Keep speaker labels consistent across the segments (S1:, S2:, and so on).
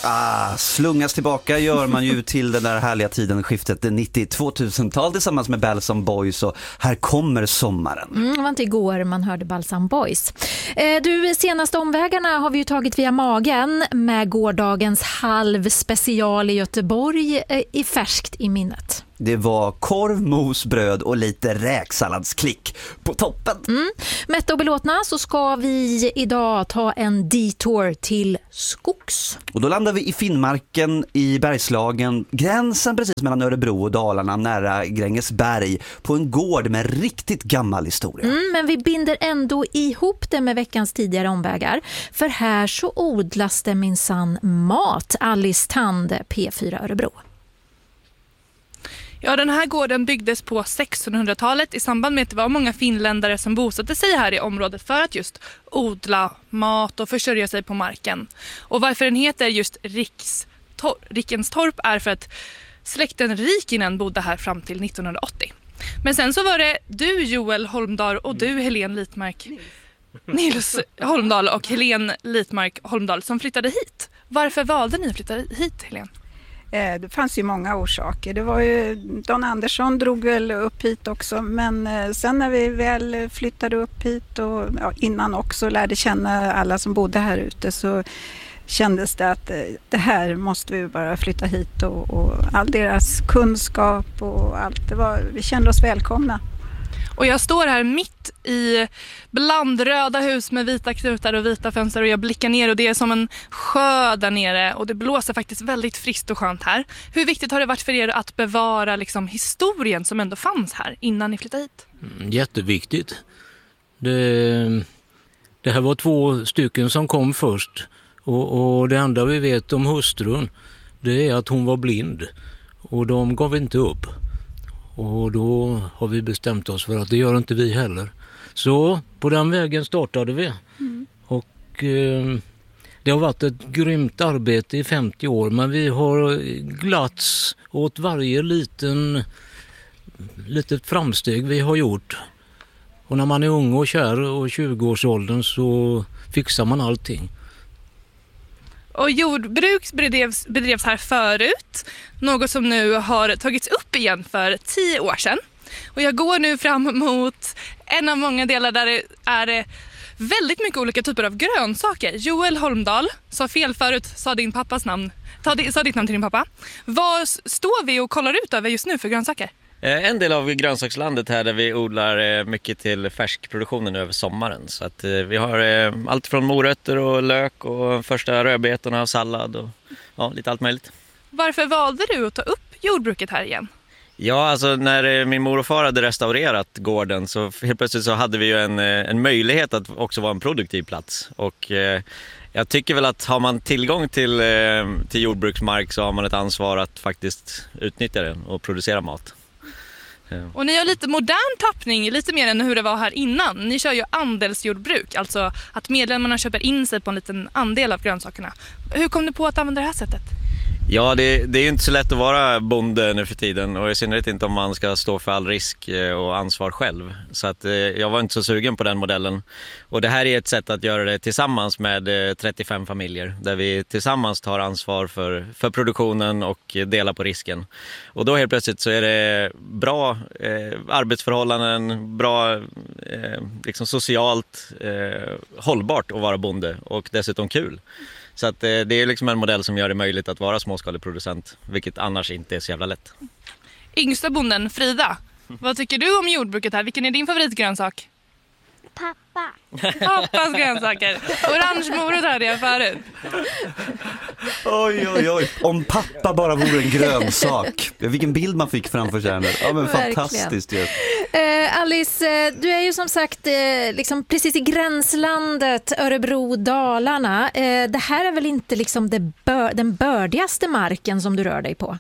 S1: Slungas tillbaka gör man ju till den där härliga tiden, skiftet 90-2000-tal tillsammans med Balsam Boys, och här kommer sommaren.
S2: Det var inte igår man hörde Balsam Boys. Du, senaste omvägarna har vi ju tagit via magen med gårdagens halvspecial i Göteborg i färskt i minnet.
S1: Det var korv, mos, bröd och lite räksalladsklick på toppen.
S2: Mätta och belåtna så ska vi idag ta en detour till skogs.
S1: Och då landar vi i Finnmarken i Bergslagen, gränsen precis mellan Örebro och Dalarna, nära Grängesberg, på en gård med riktigt gammal historia.
S2: Men vi binder ändå ihop det med veckans tidigare omvägar. För här så odlas det minsann mat. Alice Tande, P4 Örebro.
S3: Ja, den här gården byggdes på 1600-talet i samband med att det var många finländare som bosatte sig här i området för att just odla mat och försörja sig på marken. Och varför den heter just Rickenstorp är för att släkten Rikinen bodde här fram till 1980. Men sen så var det du, Joel Holmdahl, och du, Helene Litmark. Nils Holmdahl och Helene Litmark Holmdahl som flyttade hit. Varför valde ni att flytta hit, Helene?
S4: Det fanns ju många orsaker. Det var ju, Don Andersson drog väl upp hit också, men sen när vi väl flyttade upp hit och innan också lärde känna alla som bodde här ute, så kändes det att det här måste vi bara flytta hit, och all deras kunskap och allt, vi kände oss välkomna.
S3: Och jag står här mitt i blandröda hus med vita knutar och vita fönster, och jag blickar ner och det är som en sjö där nere, och det blåser faktiskt väldigt friskt och skönt här. Hur viktigt har det varit för er att bevara liksom historien som ändå fanns här innan ni flyttade hit?
S5: Jätteviktigt. Det här var 2 stycken som kom först, och det enda vi vet om hustrun, det är att hon var blind, och de gav inte upp. Och då har vi bestämt oss för att det gör inte vi heller. Så på den vägen startade vi. Och det har varit ett grymt arbete i 50 år. Men vi har glatts åt varje litet framsteg vi har gjort. Och när man är ung och kär och 20-årsåldern så fixar man allting.
S3: Och jordbruk bedrevs här förut, något som nu har tagits upp igen för 10 år sedan. Och jag går nu fram mot en av många delar där det är väldigt mycket olika typer av grönsaker. Joel Holmdahl sa fel förut, sa ditt namn till din pappa. Vad står vi och kollar ut över just nu för grönsaker?
S6: En del av grönsakslandet här där vi odlar mycket till färskproduktionen över sommaren. Så att vi har allt från morötter och lök och första rödbetorna och sallad och lite allt möjligt. Varför valde du att ta upp jordbruket här igen? Ja, alltså när min mor och far hade restaurerat gården så helt plötsligt så hade vi ju en möjlighet att också vara en produktiv plats. Och jag tycker väl att har man tillgång till jordbruksmark så har man ett ansvar att faktiskt utnyttja den och producera mat.
S3: Och ni har lite modern tappning, lite mer än hur det var här innan. Ni kör ju andelsjordbruk, alltså att medlemmarna köper in sig på en liten andel av grönsakerna. Hur kom du på att använda det här sättet?
S6: Ja, det är ju inte så lätt att vara bonde nu för tiden, och i synnerhet inte om man ska stå för all risk och ansvar själv. Så att jag var inte så sugen på den modellen. Och det här är ett sätt att göra det tillsammans med 35 familjer, där vi tillsammans tar ansvar för produktionen och delar på risken. Och då helt plötsligt så är det bra arbetsförhållanden, bra liksom socialt hållbart att vara bonde, och dessutom kul. Så att det är liksom en modell som gör det möjligt att vara småskalig producent, vilket annars inte är så jävla lätt.
S3: Yngsta bonden, Frida, vad tycker du om jordbruket här? Vilken är din favoritgrönsak?
S7: Pappa.
S3: Pappas grönsaker. Orange morot hörde jag förut.
S1: Oj. Om pappa bara vore en grönsak. Vilken bild man fick framför sig. Ja, men fantastiskt ju.
S2: Alice, du är ju som sagt liksom precis i gränslandet Örebro-Dalarna. Det här är väl inte liksom den bördigaste marken som du rör dig på?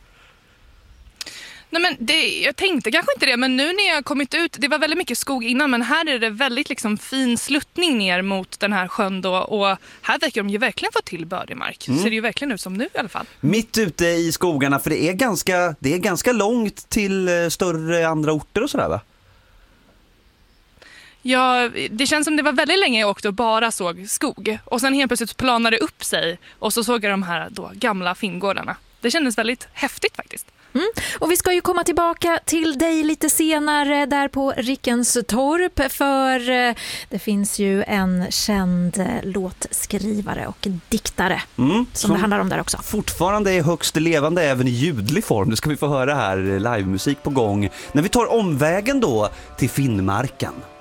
S3: Nej, men jag tänkte kanske inte det, men nu när jag kommit ut, det var väldigt mycket skog innan, men här är det väldigt liksom fin sluttning ner mot den här sjön då, och här verkar de ju verkligen få till bördig mark. Ser det ju verkligen ut som nu i alla fall.
S1: Mitt ute i skogarna, för det är ganska långt till större andra orter och sådär, va?
S3: Ja, det känns som det var väldigt länge jag åkte och bara såg skog. Och sen helt plötsligt planade det upp sig och så såg jag de här då gamla finngårdarna. Det kändes väldigt häftigt faktiskt.
S2: Och vi ska ju komma tillbaka till dig lite senare där på Rickenstorp, för det finns ju en känd låtskrivare och diktare som det handlar om där också.
S1: Fortfarande är högst levande även i ljudlig form. Det ska vi få höra här, livemusik på gång. När vi tar omvägen då till Finnmarken.